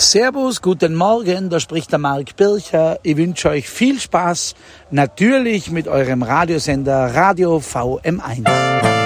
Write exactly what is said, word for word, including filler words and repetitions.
Servus, guten Morgen, da spricht der Marc Bircher. Ich wünsche euch viel Spaß, natürlich mit eurem Radiosender Radio V M eins.